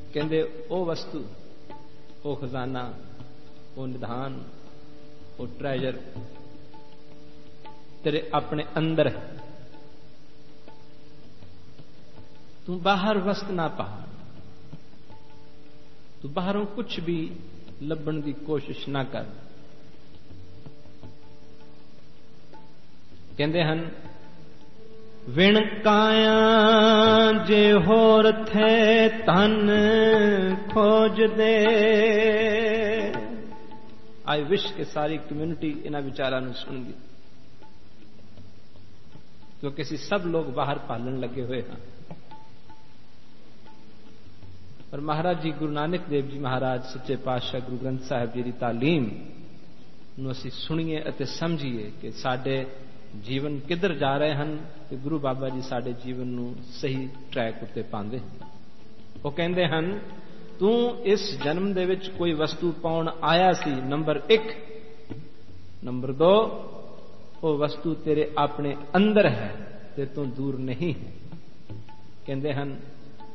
ਕਹਿੰਦੇ ਉਹ ਵਸਤੂ, ਉਹ ਖਜ਼ਾਨਾ, ਉਹ ਨਿਧਾਨ, ਉਹ ਟ੍ਰੈਜਰ ਤੇਰੇ ਆਪਣੇ ਅੰਦਰ ਹੈ। ਤੂੰ ਬਾਹਰ ਵਸਤ ਨਾ ਪਾ, ਤੂੰ ਬਾਹਰੋਂ ਕੁਛ ਵੀ ਲੱਭਣ ਦੀ ਕੋਸ਼ਿਸ਼ ਨਾ ਕਰ। ਕਹਿੰਦੇ ਹਨ ਵਿਣ ਕਾਇਆ ਜੇ ਹੋਰ ਥੇ ਤਨ ਖੋਜ ਦੇ। ਆਈ ਵਿਸ਼ ਕਿ ਸਾਰੀ ਕਮਿਊਨਿਟੀ ਇਹਨਾਂ ਵਿਚਾਰਾਂ ਨੂੰ ਸੁਣ ਗਈ, ਕਿਉਂਕਿ ਅਸੀਂ ਸਭ ਲੋਕ ਬਾਹਰ ਭਾਲਣ ਲੱਗੇ ਹੋਏ ਹਾਂ। ਪਰ ਮਹਾਰਾਜ ਜੀ ਗੁਰੂ ਨਾਨਕ ਦੇਵ ਜੀ ਮਹਾਰਾਜ ਸੱਚੇ ਪਾਤਸ਼ਾਹ ਗੁਰੂ ਗ੍ਰੰਥ ਸਾਹਿਬ ਜੀ ਦੀ ਤਾਲੀਮ ਨੂੰ ਅਸੀਂ ਸੁਣੀਏ ਅਤੇ ਸਮਝੀਏ ਕਿ ਸਾਡੇ ਜੀਵਨ ਕਿੱਧਰ ਜਾ ਰਹੇ ਹਨ, ਤੇ ਗੁਰੂ ਬਾਬਾ ਜੀ ਸਾਡੇ ਜੀਵਨ ਨੂੰ ਸਹੀ ਟਰੈਕ ਉੱਤੇ ਪਾਉਂਦੇ ਹਨ। ਉਹ ਕਹਿੰਦੇ ਹਨ ਤੂੰ ਇਸ ਜਨਮ ਦੇ ਵਿੱਚ ਕੋਈ ਵਸਤੂ ਪਾਉਣ ਆਇਆ ਸੀ, ਨੰਬਰ 1। ਨੰਬਰ 2, ਉਹ ਵਸਤੂ ਤੇਰੇ ਆਪਣੇ ਅੰਦਰ ਹੈ ਤੇ ਤੂੰ ਦੂਰ ਨਹੀਂ ਹੈ। ਕਹਿੰਦੇ ਹਨ